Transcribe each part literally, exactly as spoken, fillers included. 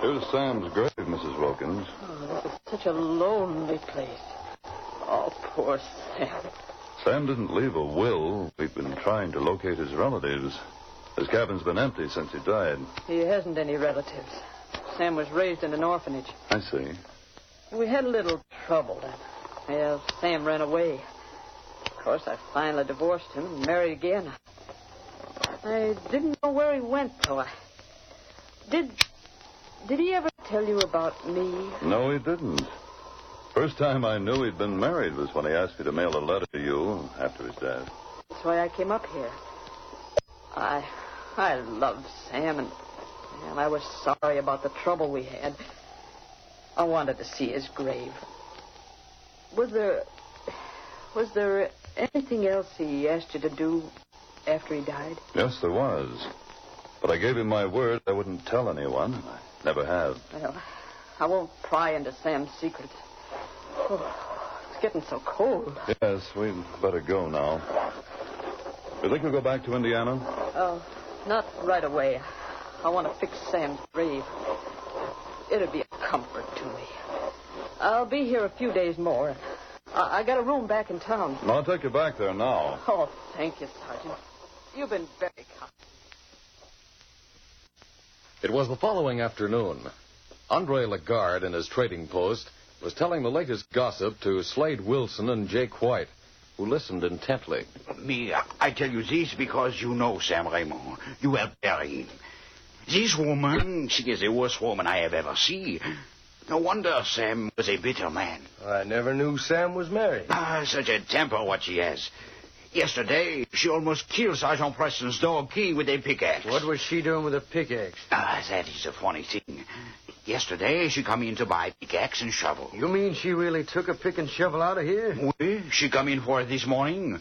Here's Sam's grave, Missus Wilkins. Oh, this is such a lonely place. Oh, poor Sam. Sam didn't leave a will. We've been trying to locate his relatives. His cabin's been empty since he died. He hasn't any relatives. Sam was raised in an orphanage. I see. We had a little trouble then. Well, Sam ran away. Of course, I finally divorced him and married again. I didn't know where he went, though. I... Did... Did he ever tell you about me? No, he didn't. First time I knew he'd been married was when he asked me to mail a letter to you after his death. That's why I came up here. I... I loved Sam, and... and I was sorry about the trouble we had. I wanted to see his grave. Was there... Was there anything else he asked you to do after he died? Yes, there was. But I gave him my word I wouldn't tell anyone. I never have. Well, I won't pry into Sam's secrets. Oh, it's getting so cold. Yes, we'd better go now. You think we'll go back to Indiana? Oh, not right away. I want to fix Sam's grave. It'll be a comfort to me. I'll be here a few days more. I, I got a room back in town. I'll take you back there now. Oh, thank you, Sergeant. You've been very kind. It was the following afternoon. Andre Lagarde, in his trading post, was telling the latest gossip to Slade Wilson and Jake White, who listened intently. Me, I tell you this because you know Sam Raymond. You helped bury him. This woman, she is the worst woman I have ever seen. No wonder Sam was a bitter man. I never knew Sam was married. Ah, such a temper what she has. Yesterday, she almost killed Sergeant Preston's dog, King, with a pickaxe. What was she doing with a pickaxe? Ah, that is a funny thing. Yesterday, she come in to buy pickaxe and shovel. You mean she really took a pick and shovel out of here? Oui, she come in for it this morning.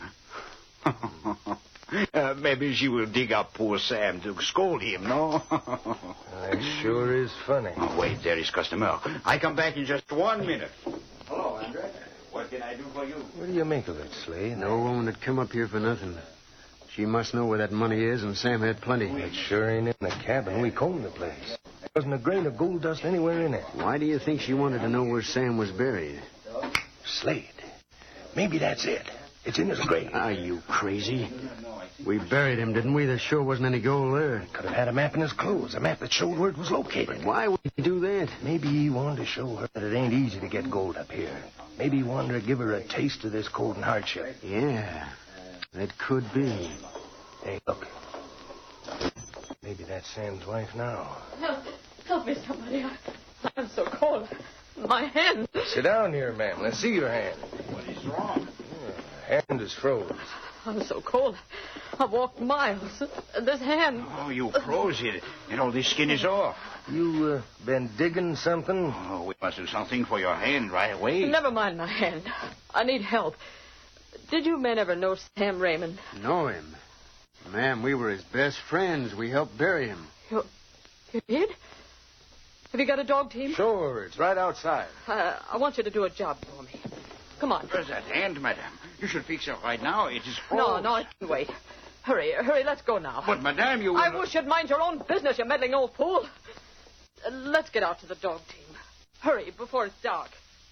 uh, maybe she will dig up poor Sam to scold him, no? That sure is funny. Oh, wait, there is customer. I come back in just one minute. Hello, Andre. What can I do for you? What do you make of it, Slade? No woman that come up here for nothing. She must know where that money is, and Sam had plenty. It sure ain't in the cabin. We combed the place. There wasn't a grain of gold dust anywhere in it. Why do you think she wanted to know where Sam was buried? Slade, maybe that's it. It's in his grave. Are you crazy? We buried him, didn't we? There sure wasn't any gold there. Could have had a map in his clothes, a map that showed where it was located. Why would he do that? Maybe he wanted to show her that it ain't easy to get gold up here. Maybe he wanted to give her a taste of this cold and hardship. Yeah, that could be. Hey, look. Maybe that's Sam's wife now. Help, help me, somebody. I, I'm so cold. My hand. Sit down here, ma'am. Let's see your hand. What is wrong? Yeah, hand is froze. I'm so cold. I've walked miles. This hand. Oh, you froze it, and all this skin is off. You, uh, been digging something? Oh, we must do something for your hand right away. Never mind my hand. I need help. Did you men ever know Sam Raymond? Know him? Ma'am, we were his best friends. We helped bury him. You, you did? Have you got a dog team? Sure, it's right outside. Uh, I want you to do a job for me. Come on. Where's that hand, madame? You should fix it right now. It is froze. No, no, I can wait. Hurry, hurry, let's go now. But, madame, you... I wish you'd mind your own business, you meddling old fool. Uh, let's get out to the dog team. Hurry, before it's dark.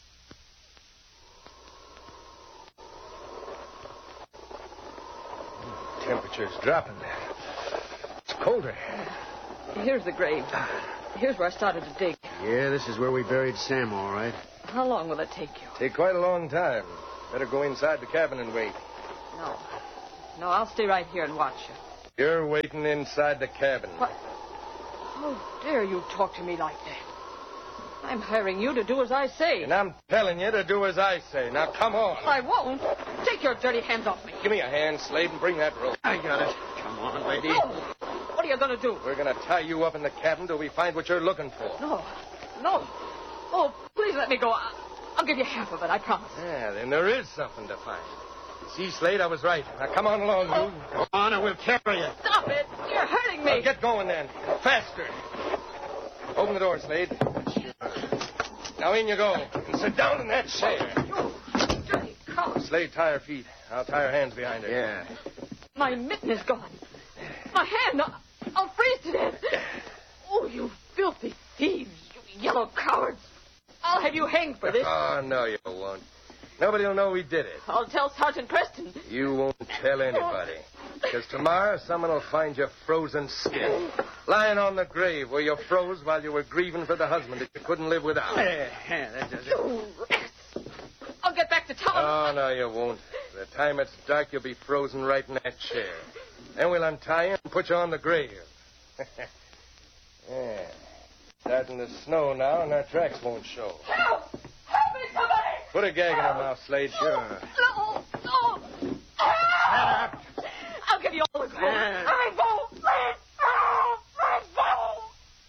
Temperature's dropping. It's colder. Here's the grave. Here's where I started to dig. Yeah, this is where we buried Sam, all right. How long will it take you? Take quite a long time. Better go inside the cabin and wait. No. No, I'll stay right here and watch you. You're waiting inside the cabin. What? How dare you talk to me like that? I'm hiring you to do as I say. And I'm telling you to do as I say. Now, come on. I won't. Take your dirty hands off me. Give me a hand, Slade, and bring that rope. I got it. Come on, lady. No. What are you going to do? We're going to tie you up in the cabin till we find what you're looking for. No. No. Oh, please let me go. I- I'll give you half of it, I promise. Yeah, then there is something to find. See, Slade, I was right. Now, come on along, Oh. you. Come on, or we'll carry you. Stop it. You're hurting me. Well, get going, then. Faster. Open the door, Slade. Now, in you go. And sit down in that chair. You dirty coward. Slade, tie her feet. I'll tie her hands behind her. Yeah. My mitten is gone. My hand. I'll, I'll freeze to death. Oh, you filthy thieves. criminal cowards. I'll have you hanged for this. Oh, no, you won't. Nobody will know we did it. I'll tell Sergeant Preston. You won't tell anybody. Because tomorrow someone will find your frozen skin, lying on the grave where you froze while you were grieving for the husband that you couldn't live without. Yeah, yeah, that does it. You rats. I'll get back to town. Oh, no, you won't. By the time it's dark, you'll be frozen right in that chair. Then we'll untie you and put you on the grave. Yeah. Starting to snow now, and our tracks won't show. Help! Help me, somebody! Put a gag in her mouth, Slade. Sure. No, no. Help! I'll give you all the gold. I won't. Please. I won't.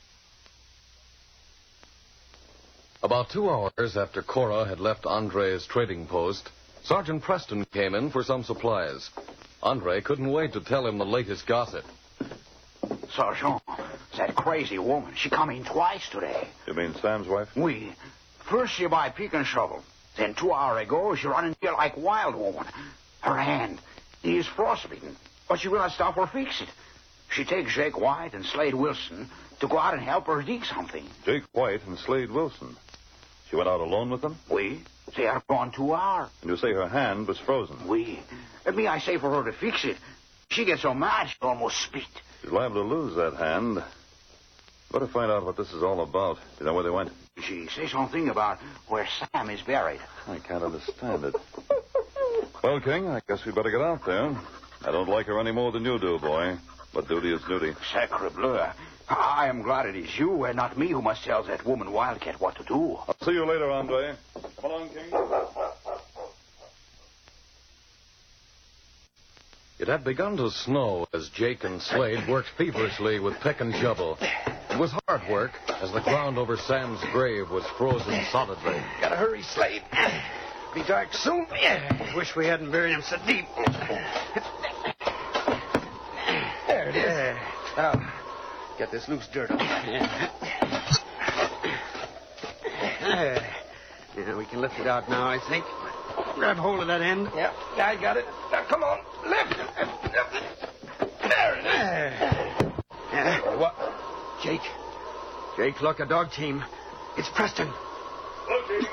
About two hours after Cora had left Andre's trading post, Sergeant Preston came in for some supplies. Andre couldn't wait to tell him the latest gossip. Sergeant, that crazy woman, she come in twice today. You mean Sam's wife? Oui. First she buy pick and shovel. Then two hour ago, she run in here like wild woman. Her hand is frostbitten, but she will not stop or fix it. She takes Jake White and Slade Wilson to go out and help her dig something. Jake White and Slade Wilson. She went out alone with them? Oui. They are gone two hours. And you say her hand was frozen? Oui. Let me, I say for her to fix it. She gets so mad she almost spit. She's liable to lose that hand. Better find out what this is all about. You know where they went? She say something about where Sam is buried. I can't understand it. Well, King, I guess we better get out there. I don't like her any more than you do, boy. But duty is duty. Sacre bleu. I am glad it is you and not me who must tell that woman Wildcat what to do. I'll see you later, Andre. Come along, King. It had begun to snow as Jake and Slade worked feverishly with pick and shovel. It was hard work as the ground over Sam's grave was frozen solidly. Gotta hurry, Slade. Be dark soon. Wish we hadn't buried him so deep. There it is. Now, get this loose dirt off. Yeah. Yeah, we can lift it out now, I think. Grab hold of that end. Yeah, I got it. Now, come on. Lift it. There it is. Yeah. What? Jake. Jake, look, a dog team. It's Preston. Looking.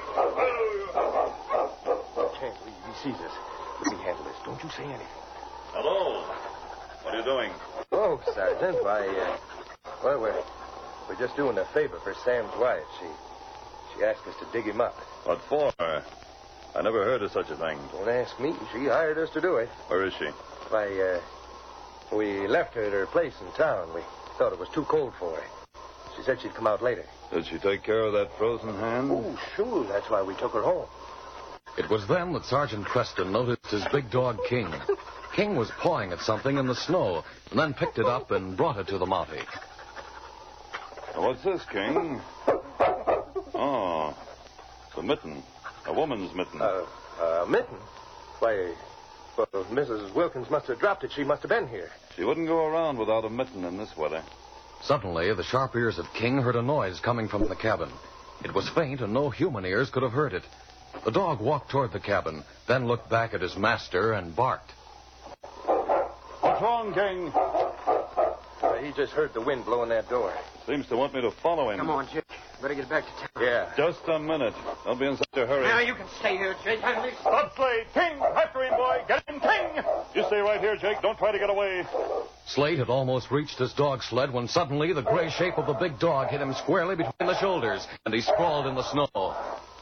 Can't believe he sees us. Let me handle this. Don't you say anything. Hello. What are you doing? Oh, Sergeant, why, uh, well, we're, we're just doing a favor for Sam's wife. She, she asked us to dig him up. What for? I never heard of such a thing. Don't ask me. She hired us to do it. Where is she? Why, uh, we left her at her place in town. We thought it was too cold for her. She said she'd come out later. Did she take care of that frozen hand? Oh, sure. That's why we took her home. It was then that Sergeant Preston noticed his big dog, King. King was pawing at something in the snow and then picked it up and brought it to the Mountie. What's this, King? Oh, it's a mitten. A woman's mitten. Uh, uh, mitten? Why, well, Missus Wilkins must have dropped it. She must have been here. She wouldn't go around without a mitten in this weather. Suddenly, the sharp ears of King heard a noise coming from the cabin. It was faint, and no human ears could have heard it. The dog walked toward the cabin, then looked back at his master and barked. What's wrong, King? Uh, he just heard the wind blowing that door. Seems to want me to follow him. Come on, Jake. Better get back to town. Yeah. Just a minute. Don't be in such a hurry. Now, you can stay here, Jake. I'm leaving. Stop, Slade. King! After him, boy. Get him, King! You stay right here, Jake. Don't try to get away. Slade had almost reached his dog sled when suddenly the gray shape of the big dog hit him squarely between the shoulders, and he sprawled in the snow. No!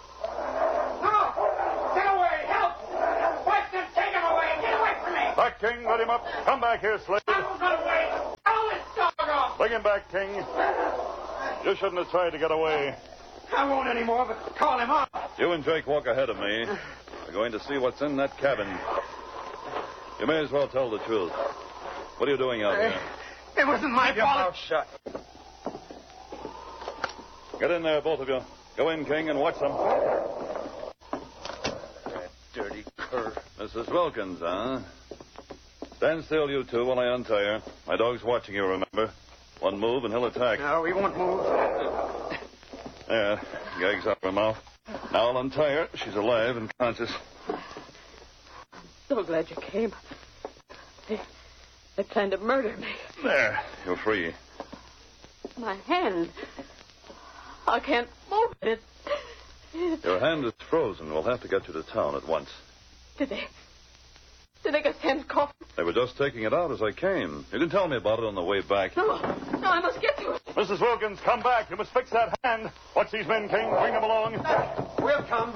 Get away! Help! Preston, take him away! Get away from me! Back, King. Let him up. Come back here, Slade. I won't run away! I'll let this dog off! Bring him back, King. You shouldn't have tried to get away. I won't anymore, but call him up. You and Jake walk ahead of me. We're going to see what's in that cabin. You may as well tell the truth. What are you doing out there? It wasn't my Your fault. mouth shut. Get in there, both of you. Go in, King, and watch them. That dirty cur. Missus Wilkins, huh? Stand still, you two, while I untie her. My dog's watching you, remember? One move and he'll attack. No, we won't move. There, gag's out of her mouth. Now I'll untie her. She's alive and conscious. So glad you came. They, they planned to murder me. There, you're free. My hand. I can't move it. Your hand is frozen. We'll have to get you to town at once. Did they... Did they get Sam's coffin? They were just taking it out as I came. You can tell me about it on the way back. No, no, I must get to it. Missus Wilkins, come back. You must fix that hand. Watch these men, King. Bring them along. We'll come.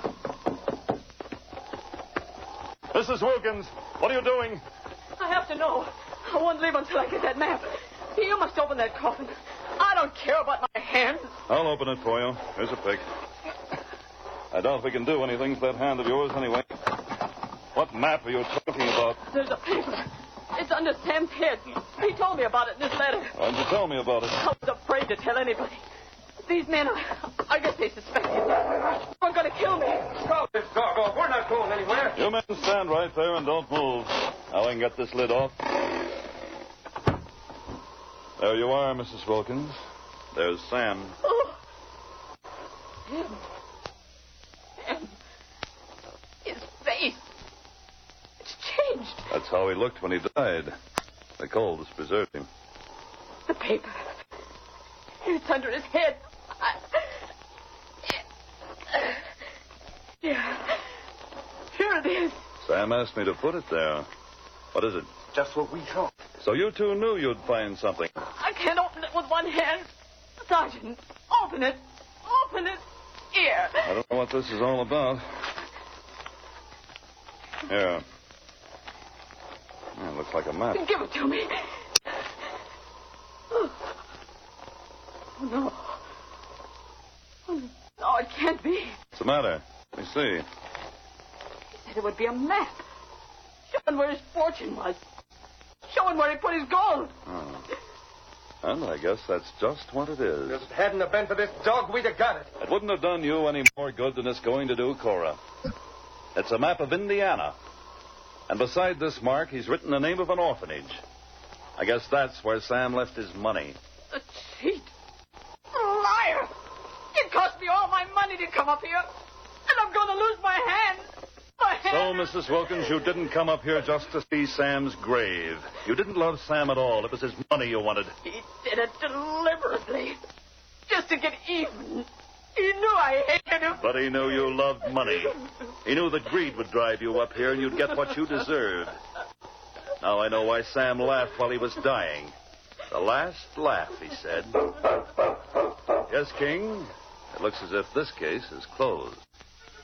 Missus Wilkins, what are you doing? I have to know. I won't leave until I get that map. You must open that coffin. I don't care about my hand. I'll open it for you. Here's a pick. I doubt we can do anything to that hand of yours anyway. What map are you talking about? There's a paper. It's under Sam's head. He told me about it in this letter. Why didn't you tell me about it? I was afraid to tell anybody. These men, I, I guess they suspected me. They were going to kill me. Stop this dog off. We're not going anywhere. You men stand right there and don't move. Now I can get this lid off. There you are, Missus Wilkins. There's Sam. Oh. Sam. Sam. His face. It's changed. That's how he looked when he died. The cold has preserved him. The paper. It's under his head. I... Yeah. Here it is. Sam asked me to put it there. What is it? Just what we thought. So you two knew you'd find something. I can't open it with one hand. Sergeant, open it. Open it. Here. I don't know what this is all about. Here. Yeah, it looks like a map. Give it to me. Oh, no. Oh, no, it can't be. What's the matter? Let me see. He said it would be a map. Showing where his fortune was. Showing where he put his gold. Oh. And I guess that's just what it is. If it hadn't have been for this dog, we'd have got it. It wouldn't have done you any more good than it's going to do Cora. It's a map of Indiana. And beside this mark, he's written the name of an orphanage. I guess that's where Sam left his money. A cheat. A liar. It cost me all my money to come up here. And I'm going to lose my hand. My hand. So, Missus Wilkins, you didn't come up here just to see Sam's grave. You didn't love Sam at all. It was his money you wanted. He did it deliberately. Just to get even. He knew I hated him. But he knew you loved money. He knew that greed would drive you up here and you'd get what you deserved. Now I know why Sam laughed while he was dying. The last laugh, he said. Yes, King. It looks as if this case is closed.